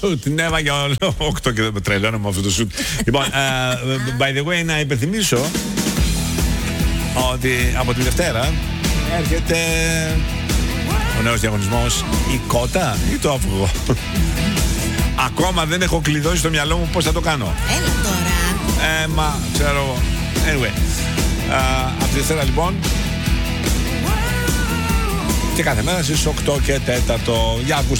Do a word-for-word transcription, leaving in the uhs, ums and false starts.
σουτ. Ναι, μα για οκτώ και δεν τρελαίνω με αυτό το σουτ. Λοιπόν, uh, by the way, να υπενθυμίσω ότι από τη Δευτέρα έρχεται ο νέος διαγωνισμός, η κότα ή το αυγό. Ακόμα δεν έχω κλειδώσει στο μυαλό μου πώς θα το κάνω. Έλα τώρα. Ε, μα, ξέρω. Anyway. Uh, από τη Δευτέρα λοιπόν. Και κάθε μέρα στις οκτώ και τέταρτο. Για ακούστε.